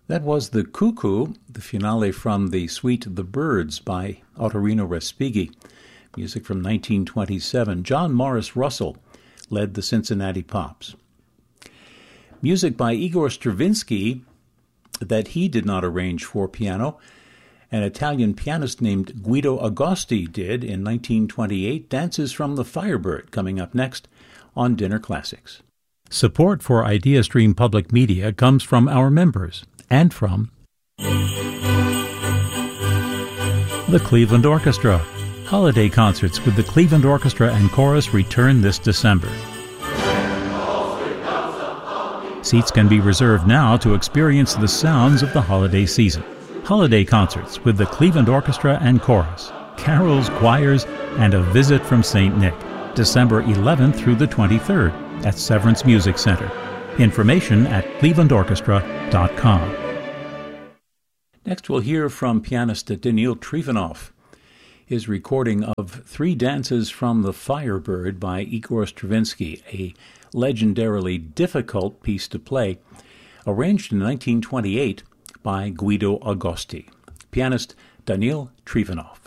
That was The Cuckoo, the finale from the suite The Birds by Ottorino Respighi. Music from 1927. John Morris Russell led the Cincinnati Pops. Music by Igor Stravinsky that he did not arrange for piano. An Italian pianist named Guido Agosti did in 1928. Dances from the Firebird coming up next on Dinner Classics. Support for IdeaStream Public Media comes from our members and from the Cleveland Orchestra. Holiday concerts with the Cleveland Orchestra and Chorus return this December. Seats can be reserved now to experience the sounds of the holiday season. Holiday concerts with the Cleveland Orchestra and Chorus, carols, choirs, and a visit from St. Nick, December 11th through the 23rd at Severance Music Center. Information at clevelandorchestra.com. Next we'll hear from pianist Danil Trifonov. His recording of Three Dances from the Firebird by Igor Stravinsky, a legendarily difficult piece to play, arranged in 1928 by Guido Agosti. Pianist Danil Trifonov.